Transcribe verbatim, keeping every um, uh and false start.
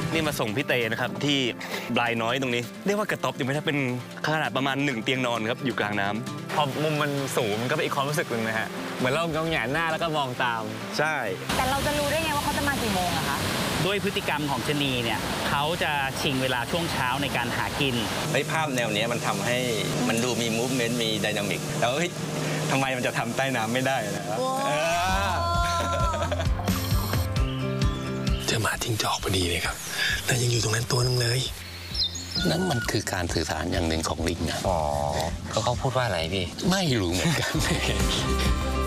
นี่มาส่งพี่เตนะครับที่บลายน้อยตรงนี้เรียกว่ากระต๊อบยังไม่ได้เป็นขนาดประมาณหนึ่งเตียงนอนครับอยู่กลางน้ำพอมุมมันสูงมันก็เป็นอีกความรู้สึกหนึ่งนะฮะเหมือนเราเงาหงายหน้าแล้วก็มองตามใช่แต่เราจะรู้ได้ไงว่าเขาจะมากี่โมงอะคะด้วยพฤติกรรมของชะนีเนี่ยเขาจะชิงเวลาช่วงเช้าในการหากินเฮ้ยภาพแนวนี้มันทำให้มันดูมีมูฟเมนต์มีไดนามิกแล้วเฮ้ยทำไมมันจะทำใต้น้ำไม่ได้นะครับเจอหมาจิ้งจอกพอดีเลยครับแต่ยังอยู่ตรงนั้นตัวนึงเลยนั่นมันคือการสื่อสารอย่างหนึ่งของลิงนะอ๋อเขาพูดว่าอะไรพี่ไม่รู้เหมือนกัน